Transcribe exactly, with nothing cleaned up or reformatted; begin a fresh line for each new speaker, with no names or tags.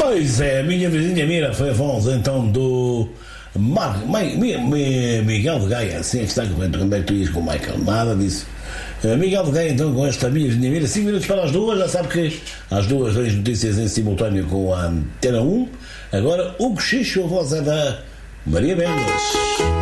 Pois é, a minha vizinha Mira foi a voz então do Mar... Mi... Mi... Miguel de Gaia. Assim é que está, quando é que tu ias com o Michael? Nada disso. Uh, Miguel de Gaia então com esta minha vizinha Mira, cinco minutos para as duas, já sabe que às duas vem notícias em simultâneo com a Antena um. Agora o cochicho, a voz é da Maria Mendes.